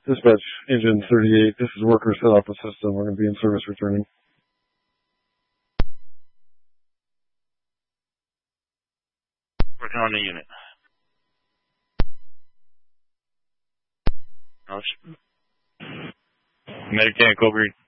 Dispatch, engine 38. This is worker set off the system. We're going to be in service returning. Working on the unit. Medic Tank, over.